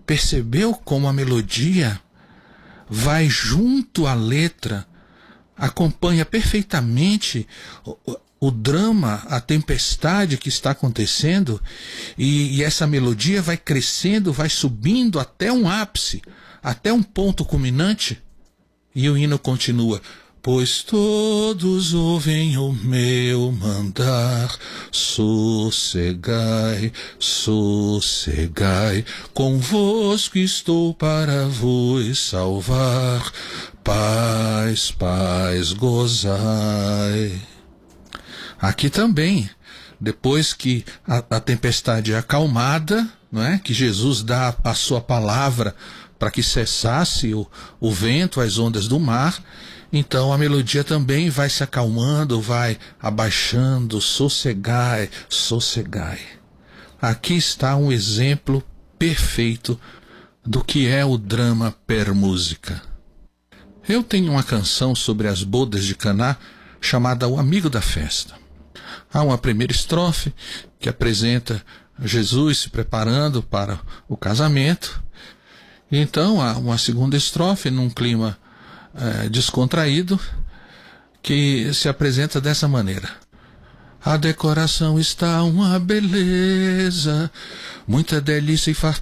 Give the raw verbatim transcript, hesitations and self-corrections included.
Percebeu como a melodia vai junto à letra, acompanha perfeitamente o, o drama, a tempestade que está acontecendo, e, e essa melodia vai crescendo, vai subindo até um ápice, até um ponto culminante, e o hino continua: pois todos ouvem o meu mandar, sossegai, sossegai, convosco estou para vos salvar, paz, paz, gozai. Aqui também, depois que a, a tempestade é acalmada, não é? Que Jesus dá a sua palavra para que cessasse o, o vento, as ondas do mar, então a melodia também vai se acalmando, vai abaixando, sossegai, sossegai. Aqui está um exemplo perfeito do que é o drama per música. Eu tenho uma canção sobre as bodas de Caná chamada O Amigo da Festa. Há uma primeira estrofe que apresenta Jesus se preparando para o casamento. E então há uma segunda estrofe num clima É, descontraído, que se apresenta dessa maneira: a decoração está uma beleza, muita delícia e fartura.